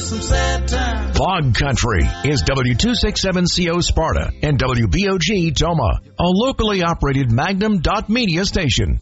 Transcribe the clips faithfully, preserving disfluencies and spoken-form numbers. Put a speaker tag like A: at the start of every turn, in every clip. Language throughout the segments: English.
A: some sad times.
B: Log Country is W two sixty-seven C O Sparta and W B O G Toma, a locally operated Magnum dot media station.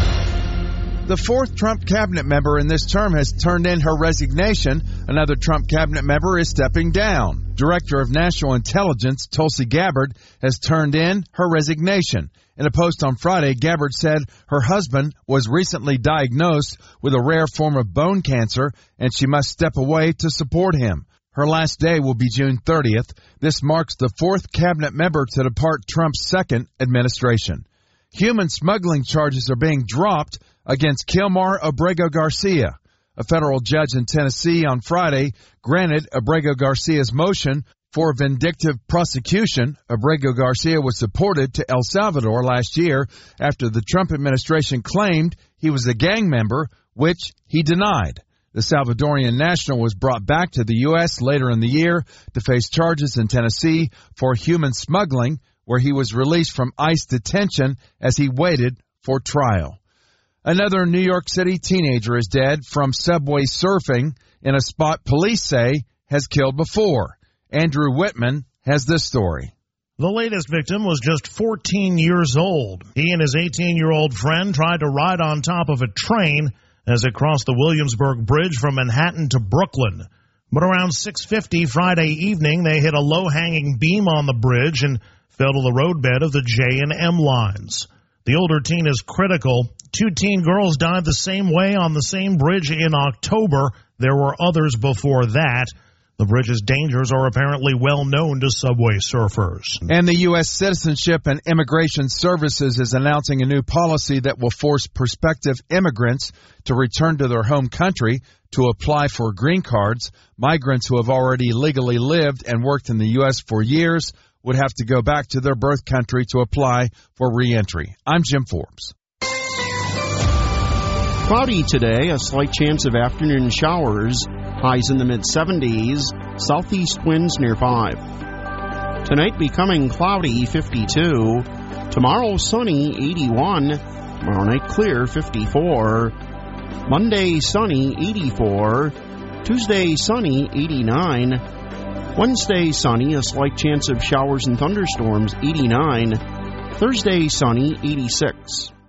C: The fourth Trump cabinet member in this term has turned in her resignation. Another Trump cabinet member is stepping down. Director of National Intelligence Tulsi Gabbard has turned in her resignation. In a post on Friday, Gabbard said her husband was recently diagnosed with a rare form of bone cancer and she must step away to support him. Her last day will be June thirtieth. This marks the fourth cabinet member to depart Trump's second administration. Human smuggling charges are being dropped against Kilmar Abrego Garcia. A federal judge in Tennessee on Friday granted Abrego Garcia's motion for vindictive prosecution. Abrego Garcia was deported to El Salvador last year after the Trump administration claimed he was a gang member, which he denied. The Salvadorian national was brought back to the U S later in the year to face charges in Tennessee for human smuggling, where he was released from ICE detention as he waited for trial. Another New York City teenager is dead from subway surfing in a spot police say has killed before. Andrew Whitman has this story.
D: The latest victim was just fourteen years old. He and his eighteen-year-old friend tried to ride on top of a train as it crossed the Williamsburg Bridge from Manhattan to Brooklyn. But around six fifty Friday evening, they hit a low-hanging beam on the bridge and fell to the roadbed of the J and M lines. The older teen is critical. Two teen girls died the same way on the same bridge in October. There were others before that. The bridge's dangers are apparently well known to subway surfers.
C: And the U S Citizenship and Immigration Services is announcing a new policy that will force prospective immigrants to return to their home country to apply for green cards. Migrants who have already legally lived and worked in the U S for years would have to go back to their birth country to apply for reentry. I'm Jim Forbes.
E: Cloudy today, a slight chance of afternoon showers. Highs in the mid seventies, southeast winds near five. Tonight becoming cloudy, fifty-two. Tomorrow sunny, eighty-one. Tomorrow night clear, fifty-four. Monday sunny, eighty-four. Tuesday sunny, eighty-nine. Wednesday sunny, a slight chance of showers and thunderstorms, eighty-nine. Thursday sunny, eighty-six.